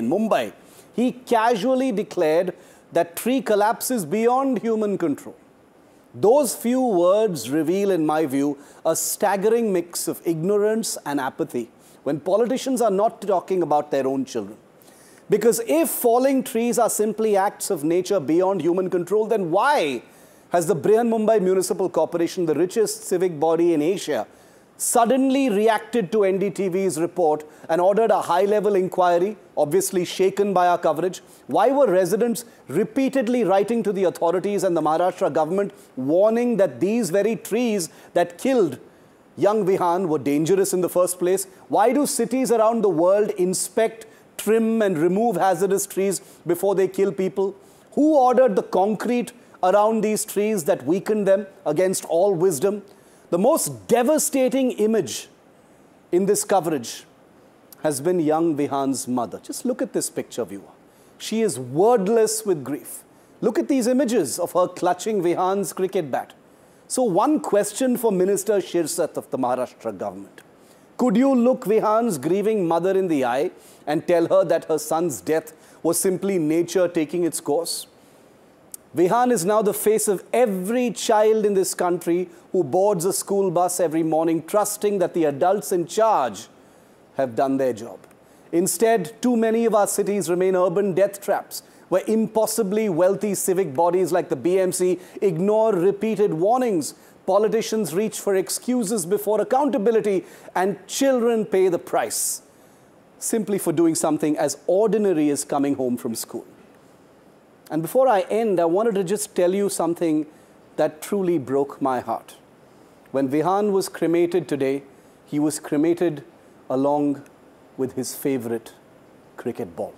Mumbai, he casually declared that tree collapse is beyond human control. Those few words reveal, in my view, a staggering mix of ignorance and apathy when politicians are not talking about their own children. Because if falling trees are simply acts of nature beyond human control, then why has the Brihanmumbai Municipal Corporation, the richest civic body in Asia, suddenly reacted to NDTV's report and ordered a high-level inquiry, obviously shaken by our coverage? Why were residents repeatedly writing to the authorities and the Maharashtra government warning that these very trees that killed young Vihan were dangerous in the first place? Why do cities around the world inspect, trim and remove hazardous trees before they kill people? Who ordered the concrete around these trees that weakened them against all wisdom? The most devastating image in this coverage has been young Vihan's mother. Just look at this picture, viewer. She is wordless with grief. Look at these images of her clutching Vihan's cricket bat. So one question for Minister Shirsat of the Maharashtra government. Could you look Vihan's grieving mother in the eye and tell her that her son's death was simply nature taking its course? Vihan is now the face of every child in this country who boards a school bus every morning, trusting that the adults in charge have done their job. Instead, too many of our cities remain urban death traps, where impossibly wealthy civic bodies like the BMC ignore repeated warnings. Politicians reach for excuses before accountability, and children pay the price simply for doing something as ordinary as coming home from school. And before I end, I wanted to just tell you something that truly broke my heart. When Vihan was cremated today, he was cremated along with his favorite cricket ball.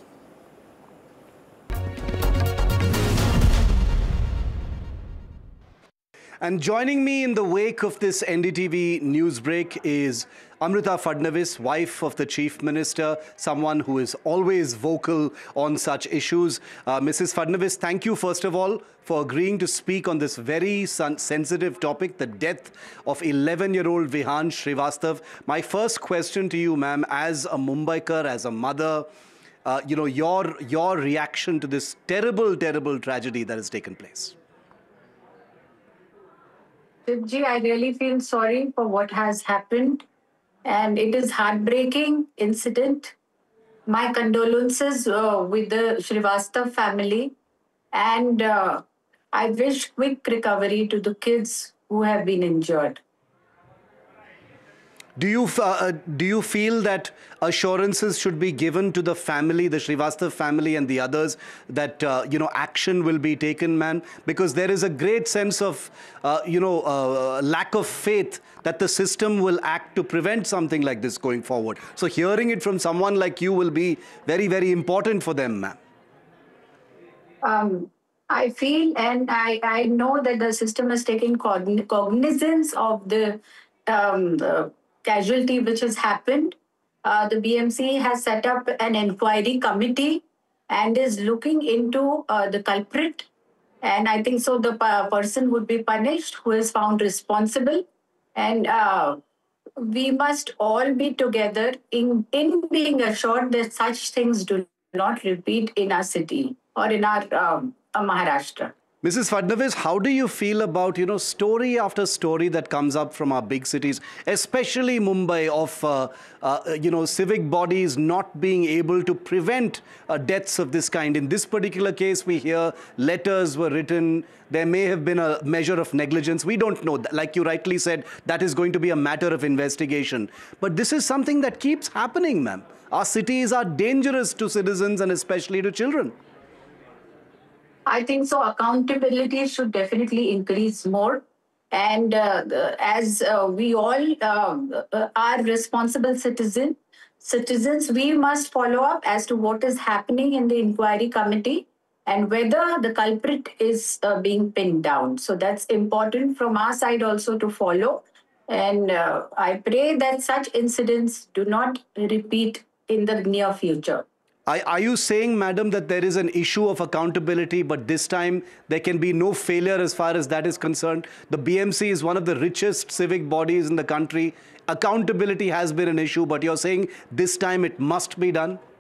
And joining me in the wake of this NDTV news break is Amrita Fadnavis, wife of the Chief Minister, someone who is always vocal on such issues. Mrs. Fadnavis, thank you, first of all, for agreeing to speak on this very sensitive topic, the death of 11-year-old Vihan Srivastav. My first question to you, ma'am, as a Mumbaikar, as a mother, your reaction to this terrible, terrible tragedy that has taken place. Ji, I really feel sorry for what has happened, and it is heartbreaking incident. My condolences with the Srivastav family, and I wish quick recovery to the kids who have been injured. Do you feel that assurances should be given to the family, the Srivastav family and the others, that action will be taken, ma'am? Because there is a great sense of lack of faith that the system will act to prevent something like this going forward. So hearing it from someone like you will be very, very important for them, ma'am. I feel and I know that the system has taken cognizance of the casualty which has happened. The BMC has set up an inquiry committee and is looking into the culprit. And I think so the person would be punished who is found responsible. And we must all be together in being assured that such things do not repeat in our city or in our Maharashtra. Mrs. Fadnavis, how do you feel about, story after story that comes up from our big cities, especially Mumbai, of, civic bodies not being able to prevent deaths of this kind? In this particular case, we hear letters were written. There may have been a measure of negligence. We don't know. Like you rightly said, that is going to be a matter of investigation. But this is something that keeps happening, ma'am. Our cities are dangerous to citizens and especially to children. I think so. Accountability should definitely increase more. And as we all are responsible citizens, we must follow up as to what is happening in the inquiry committee and whether the culprit is being pinned down. So that's important from our side also to follow. And I pray that such incidents do not repeat in the near future. Are you saying, madam, that there is an issue of accountability, but this time there can be no failure as far as that is concerned? The BMC is one of the richest civic bodies in the country. Accountability has been an issue, but you're saying this time it must be done?